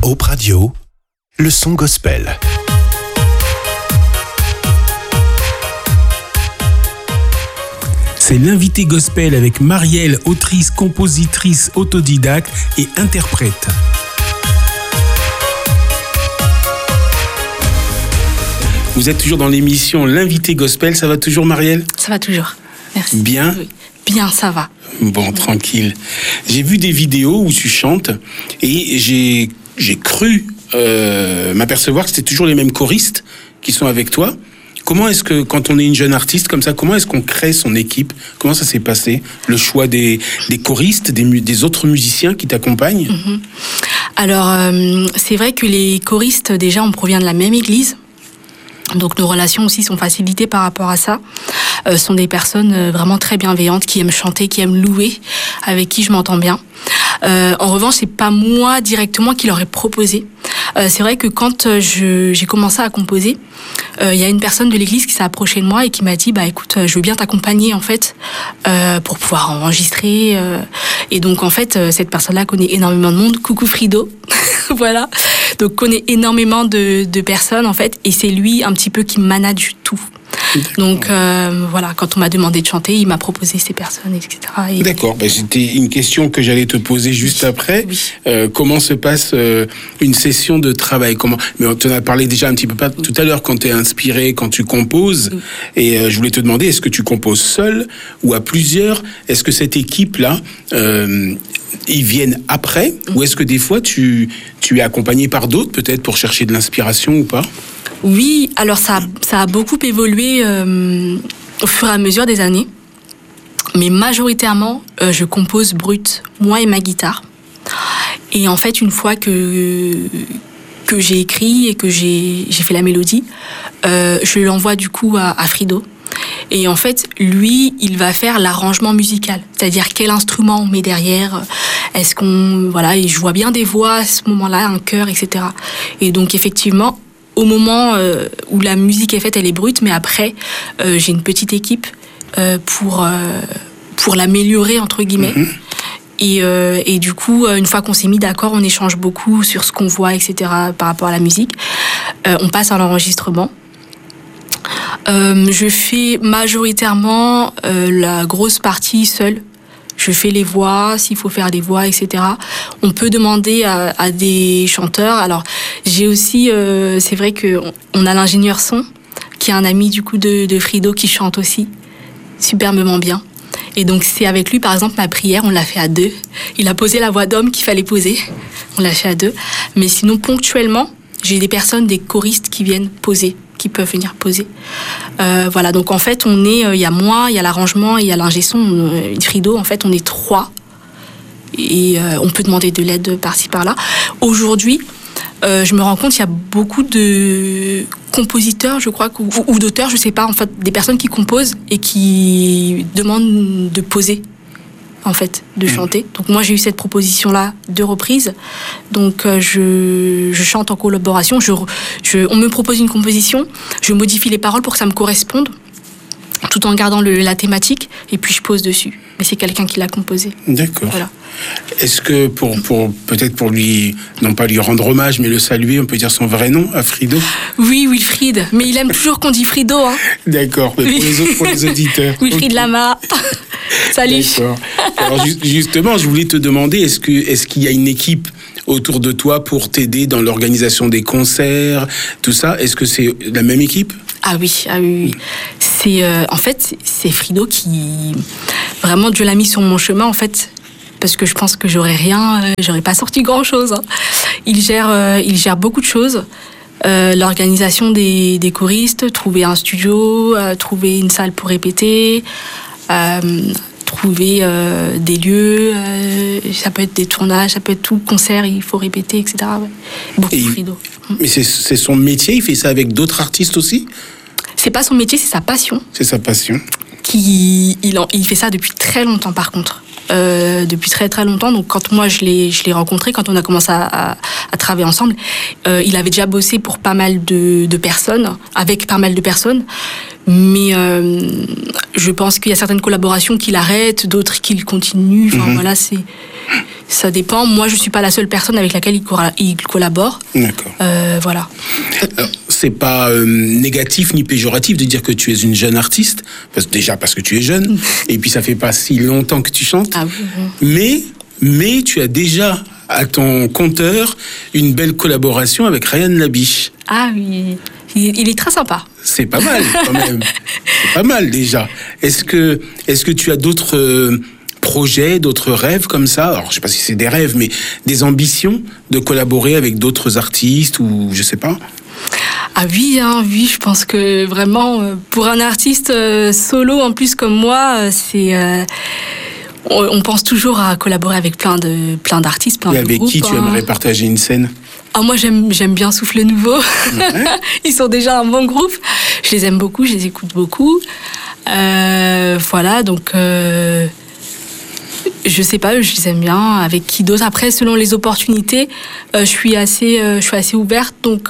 Hope Radio, le son gospel. C'est l'invité gospel avec Marielle, autrice, compositrice, autodidacte et interprète. Vous êtes toujours dans l'émission L'invité gospel, ça va toujours Marielle ? Ça va toujours, merci. Bien ? Oui. Bien, ça va. Bon, tranquille. J'ai vu des vidéos où tu chantes et j'ai cru m'apercevoir que c'était toujours les mêmes choristes qui sont avec toi. Comment est-ce que, quand on est une jeune artiste comme ça, comment est-ce qu'on crée son équipe ? Comment ça s'est passé ? Le choix des choristes, des autres musiciens qui t'accompagnent ? Alors, c'est vrai que les choristes, déjà, on provient de la même église. Donc, nos relations aussi sont facilitées par rapport à ça. Sont des personnes vraiment très bienveillantes, qui aiment chanter, qui aiment louer, avec qui je m'entends bien. En revanche, c'est pas moi directement qui leur ai proposé. C'est vrai que quand j'ai commencé à composer, il y a une personne de l'église qui s'est approchée de moi et qui m'a dit écoute, je veux bien t'accompagner en fait pour pouvoir enregistrer. Et donc en fait, cette personne-là connaît énormément de monde. Coucou Frido, voilà. Donc connaît énormément de personnes en fait, et c'est lui un petit peu qui manage tout. Donc voilà, quand on m'a demandé de chanter, il m'a proposé ces personnes, etc. Et... D'accord, c'était une question que j'allais te poser juste après. Oui. Comment se passe une session de travail ? Mais on en a parlé déjà un petit peu tout à l'heure, quand tu es inspiré, quand tu composes. Et je voulais te demander, est-ce que tu composes seul ou à plusieurs ? Est-ce que cette équipe-là, ils viennent après ? Ou est-ce que des fois, tu es accompagné par d'autres, peut-être, pour chercher de l'inspiration ou pas ? Oui, alors ça a beaucoup évolué au fur et à mesure des années. Mais majoritairement, je compose brut, moi et ma guitare. Et en fait, une fois que j'ai écrit et que j'ai fait la mélodie, je l'envoie du coup à Frido. Et en fait, lui, il va faire l'arrangement musical. C'est-à-dire quel instrument on met derrière, est-ce qu'on... Voilà, et je vois bien des voix à ce moment-là, un chœur, etc. Et donc, effectivement... Au moment où la musique est faite, elle est brute, mais après, j'ai une petite équipe pour l'améliorer, entre guillemets. Et du coup, une fois qu'on s'est mis d'accord, on échange beaucoup sur ce qu'on voit, etc., par rapport à la musique. On passe à l'enregistrement. Je fais majoritairement la grosse partie seule. Je fais les voix, s'il faut faire des voix, etc. On peut demander à des chanteurs. Alors, j'ai aussi, c'est vrai qu'on a l'ingénieur son, qui est un ami du coup de Frido, qui chante aussi superbement bien. Et donc, c'est avec lui, par exemple, ma prière, on l'a fait à deux. Il a posé la voix d'homme qu'il fallait poser. On l'a fait à deux. Mais sinon, ponctuellement, j'ai des personnes, des choristes qui viennent poser, qui peuvent venir poser. Voilà, donc en fait, il y a moi, il y a l'arrangement, il y a l'ingé son, Frido, en fait, on est trois. Et on peut demander de l'aide par-ci, par-là. Aujourd'hui, je me rends compte qu'il y a beaucoup de compositeurs, je crois, ou d'auteurs, je sais pas, en fait, des personnes qui composent et qui demandent de poser, en fait, de chanter. Donc moi, j'ai eu cette proposition-là 2 reprises. Donc je chante en collaboration. On me propose une composition, je modifie les paroles pour que ça me corresponde, tout en gardant la thématique, et puis je pose dessus. Mais c'est quelqu'un qui l'a composé. D'accord. Voilà. Est-ce que peut-être pour lui, non pas lui rendre hommage, mais le saluer, on peut dire son vrai nom à Frido ? Oui, Wilfried. Mais il aime toujours qu'on dit Frido, hein. D'accord, mais pour les auditeurs. Wilfried Lama. Salut. D'accord. Alors justement, je voulais te demander, est-ce qu'il y a une équipe autour de toi pour t'aider dans l'organisation des concerts, tout ça ? Est-ce que c'est la même équipe ? Ah oui. En fait, c'est Frido qui... Vraiment, Dieu l'a mis sur mon chemin, en fait, parce que je pense que j'aurais pas sorti grand-chose. Hein. Il gère beaucoup de choses. L'organisation des choristes, trouver un studio, trouver une salle pour répéter, trouver des lieux, ça peut être des tournages, ça peut être tout, concert, il faut répéter, etc. Ouais. Beaucoup Frido. Mais c'est son métier, il fait ça avec d'autres artistes aussi ? C'est pas son métier, c'est sa passion. C'est sa passion. il fait ça depuis très longtemps par contre. Depuis très très longtemps. Donc quand moi je l'ai rencontré, quand on a commencé à travailler ensemble, il avait déjà bossé pour pas mal de personnes, avec pas mal de personnes. Mais je pense qu'il y a certaines collaborations qu'il arrête, d'autres qu'il continue. Enfin voilà, ça dépend. Moi, je suis pas la seule personne avec laquelle il collabore. D'accord. Voilà. Alors, c'est pas négatif ni péjoratif de dire que tu es une jeune artiste, parce que tu es jeune, et puis ça fait pas si longtemps que tu chantes. Ah oui. Mais tu as déjà à ton compteur une belle collaboration avec Ryan Labiche. Ah oui. Il est très sympa. C'est pas mal quand même. C'est pas mal déjà. Est-ce que tu as d'autres projets, d'autres rêves comme ça? Alors je sais pas si c'est des rêves, mais des ambitions de collaborer avec d'autres artistes ou je sais pas. Ah oui, oui, je pense que vraiment pour un artiste solo en plus comme moi, on pense toujours à collaborer avec plein d'artistes, plein de groupes. Et avec qui tu aimerais partager une scène? Ah, moi, j'aime bien Souffle Nouveau. Ouais. Ils sont déjà un bon groupe. Je les aime beaucoup, je les écoute beaucoup. Voilà, donc je sais pas, je les aime bien. Avec qui d'autre? Après, selon les opportunités, je suis assez ouverte, donc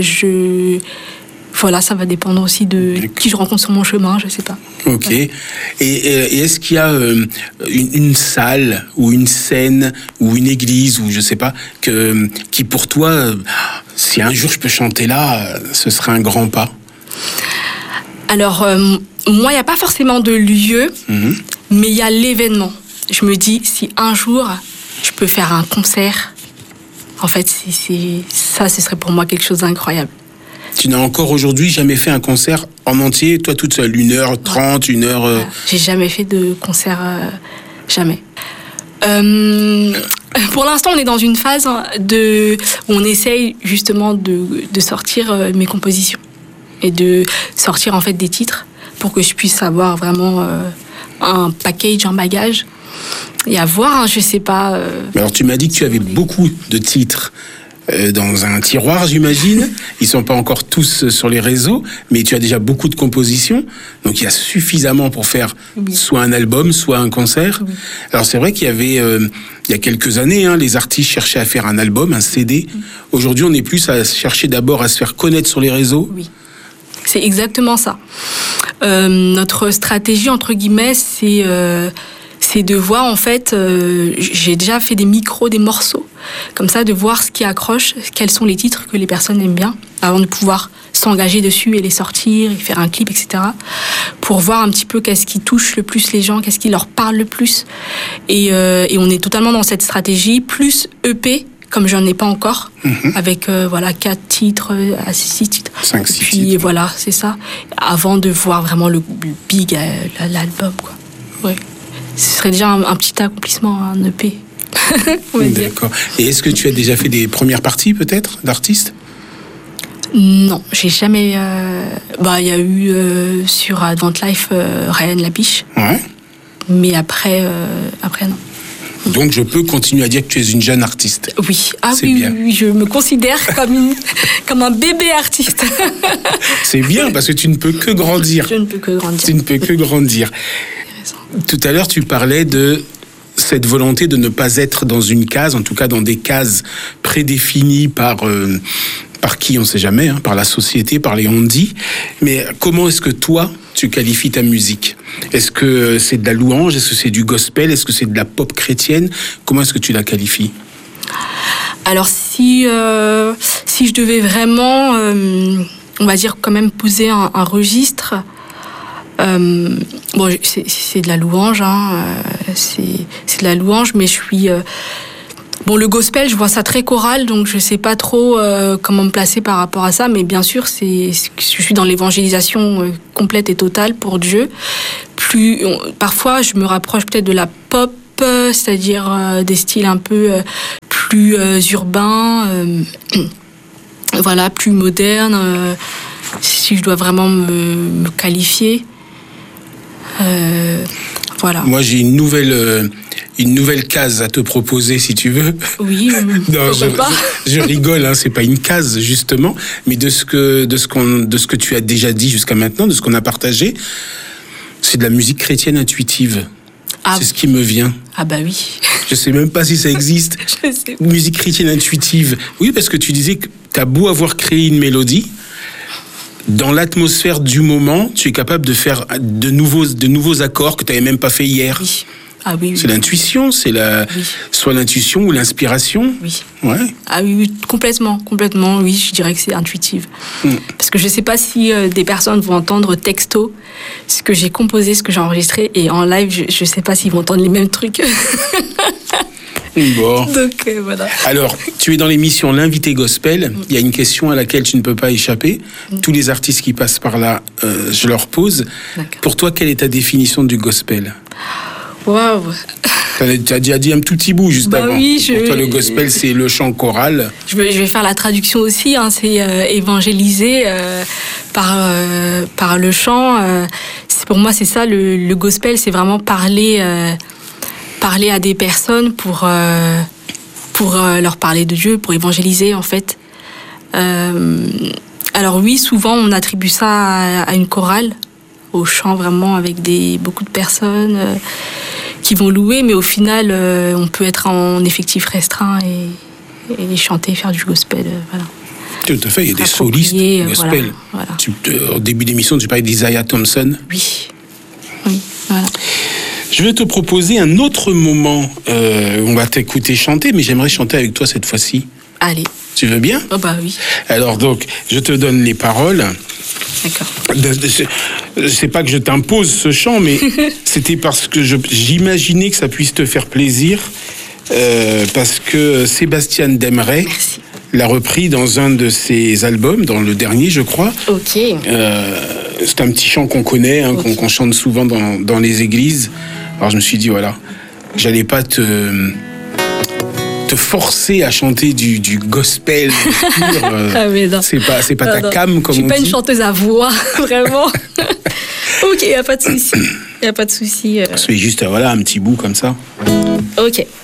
voilà, ça va dépendre aussi de qui je rencontre sur mon chemin, je sais pas. Ok. Ouais. Et est-ce qu'il y a une salle ou une scène ou une église ou je sais pas qui pour toi, si un jour je peux chanter là, ce serait un grand pas? Alors moi, il y a pas forcément de lieu, mais il y a l'événement. Je me dis si un jour je peux faire un concert, en fait, ce serait pour moi quelque chose d'incroyable. Tu n'as encore aujourd'hui jamais fait un concert en entier, toi toute seule, 1h30, 1h... J'ai jamais fait de concert, jamais. Pour l'instant, on est dans une phase où on essaye justement de sortir mes compositions et de sortir en fait des titres pour que je puisse avoir vraiment un package, un bagage et avoir, je sais pas... Alors tu m'as dit que tu avais beaucoup de titres dans un tiroir, j'imagine. Ils sont pas encore tous sur les réseaux, mais tu as déjà beaucoup de compositions. Donc, il y a suffisamment pour faire soit un album, soit un concert. Oui. Alors, c'est vrai qu'il y avait, il y a quelques années, les artistes cherchaient à faire un album, un CD. Aujourd'hui, on est plus à chercher d'abord à se faire connaître sur les réseaux. Oui, c'est exactement ça. Notre stratégie, entre guillemets, c'est de voir, en fait, j'ai déjà fait des morceaux, comme ça, de voir ce qui accroche, quels sont les titres que les personnes aiment bien, avant de pouvoir s'engager dessus et les sortir, et faire un clip, etc. Pour voir un petit peu qu'est-ce qui touche le plus les gens, qu'est-ce qui leur parle le plus. Et on est totalement dans cette stratégie, plus EP, comme j'en ai pas encore, avec 4 titres à 6 titres. 5-6 titres. Puis voilà, c'est ça, avant de voir vraiment le big, l'album, quoi. Ouais. Ce serait déjà un petit accomplissement, un EP. D'accord. Et est-ce que tu as déjà fait des premières parties, peut-être, d'artistes? Non, j'ai jamais... il y a eu sur Advent Life Ryan Labiche. Ouais. Mais après, non. Donc je peux continuer à dire que tu es une jeune artiste. Oui, oui, je me considère comme un bébé artiste. C'est bien, parce que tu ne peux que grandir. Je ne peux que grandir. Tu ne peux que grandir. Tout à l'heure, tu parlais de cette volonté de ne pas être dans une case, en tout cas dans des cases prédéfinies par qui, on ne sait jamais, par la société, par les on-dit. Mais comment est-ce que toi, tu qualifies ta musique? Est-ce que c'est de la louange? Est-ce que c'est du gospel? Est-ce que c'est de la pop chrétienne? Comment est-ce que tu la qualifies? Alors, si je devais vraiment, on va dire, quand même poser un registre... c'est de la louange, c'est de la louange, mais je suis... le gospel, je vois ça très choral, donc je sais pas trop comment me placer par rapport à ça, mais bien sûr, je suis dans l'évangélisation complète et totale pour Dieu. Parfois, je me rapproche peut-être de la pop, c'est-à-dire des styles un peu plus urbains, plus modernes, si je dois vraiment me qualifier. Voilà. Moi, j'ai une nouvelle case à te proposer, si tu veux. Oui, non, je rigole, c'est pas une case, justement, mais de ce que tu as déjà dit jusqu'à maintenant, de ce qu'on a partagé. C'est de la musique chrétienne intuitive. Ah, c'est ce qui me vient. Ah bah oui. Je sais même pas si ça existe. Je sais. Musique chrétienne intuitive. Oui, parce que tu disais que t'as beau avoir créé une mélodie, dans l'atmosphère du moment, tu es capable de faire de nouveaux accords que tu n'avais même pas fait hier. Oui. Ah oui, oui. C'est l'intuition, c'est Oui. soit l'intuition ou l'inspiration. Oui. Ouais. Ah oui, oui, complètement, oui, je dirais que c'est intuitive. Parce que je sais pas si des personnes vont entendre texto ce que j'ai composé, ce que j'ai enregistré, et en live, je sais pas s'ils vont entendre les mêmes trucs. Bon. Donc voilà. Alors, tu es dans l'émission L'invité gospel. Il y a une question à laquelle tu ne peux pas échapper. Tous les artistes qui passent par là, je leur pose. D'accord. Pour toi, quelle est ta définition du gospel? Waouh. Tu as déjà dit un tout petit bout juste avant. Oui, Pour toi, le gospel, c'est le chant choral. Je vais faire la traduction aussi. Hein, c'est évangéliser par le chant. Pour moi, c'est ça. Le gospel, c'est vraiment parler à des personnes pour leur parler de Dieu, pour évangéliser en fait. Alors oui, souvent on attribue ça à une chorale, au chant vraiment avec beaucoup de personnes qui vont louer, mais au final on peut être en effectif restreint et chanter, faire du gospel. Voilà. Tout à fait, il y a des solistes gospel. Voilà. Au début d'émission, tu parlais d'Isaiah Thompson. Oui, voilà. Je vais te proposer un autre moment. On va t'écouter chanter, mais j'aimerais chanter avec toi cette fois-ci. Allez. Tu veux bien? Oh bah oui. Alors donc, je te donne les paroles. D'accord. C'est pas que je t'impose ce chant, mais c'était parce que j'imaginais que ça puisse te faire plaisir, parce que Sébastien Demeret l'a repris dans un de ses albums, dans le dernier, je crois. Ok. C'est un petit chant qu'on connaît, hein, Okay. qu'on chante souvent dans les églises. Alors je me suis dit, voilà, j'allais pas te forcer à chanter du gospel pur. Ah mais non. C'est pas ta Non. cam, comme on dit. Je suis pas une chanteuse à voix, vraiment. Ok, y a pas de souci. C'est juste, voilà, un petit bout comme ça. Ok.